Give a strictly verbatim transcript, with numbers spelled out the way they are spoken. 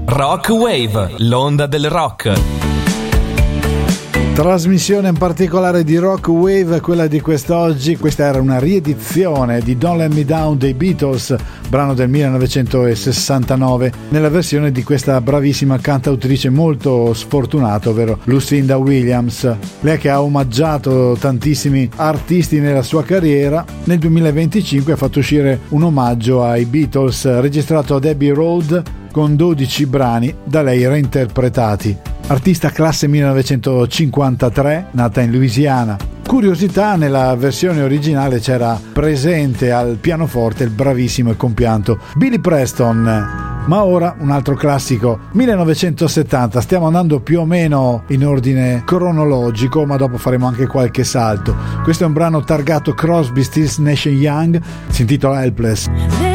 Rock Wave, l'onda del rock. Trasmissione in particolare di Rock Wave, quella di quest'oggi. Questa era una riedizione di Don't Let Me Down dei Beatles, brano del millenovecentosessantanove, nella versione di questa bravissima cantautrice molto sfortunata, ovvero Lucinda Williams. Lei che ha omaggiato tantissimi artisti nella sua carriera, nel duemilaventicinque ha fatto uscire un omaggio ai Beatles registrato ad Abbey Road con dodici brani da lei reinterpretati. Artista classe millenovecentocinquantatré, nata in Louisiana. Curiosità, nella versione originale c'era presente al pianoforte il bravissimo e compianto Billy Preston. Ma ora un altro classico, millenovecentosettanta. Stiamo andando più o meno in ordine cronologico, ma dopo faremo anche qualche salto. Questo è un brano targato Crosby, Stills, Nash and Young, si intitola Helpless.